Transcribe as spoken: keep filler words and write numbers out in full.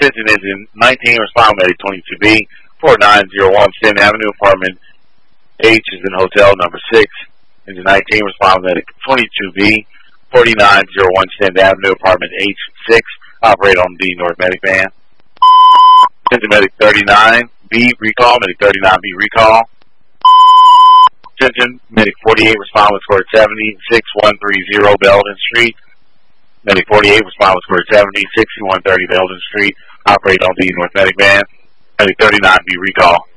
Attention engine nineteen, respond medic twenty-two B, four nine zero one Stanton Avenue, apartment H is in hotel number six. Engine nineteen, respond medic twenty-two B, forty-nine zero one Stanton Avenue, apartment H six. Operate on the North Medic van. Attention medic thirty-nine B, recall. Medic thirty-nine B, recall. Attention medic forty-eight, respond with score seventy, six one three zero Belden Street. Medic forty-eight, respond with score seventy, sixty-one thirty Belden Street. Operate on the North Medic van. Medic thirty-nine B, recall.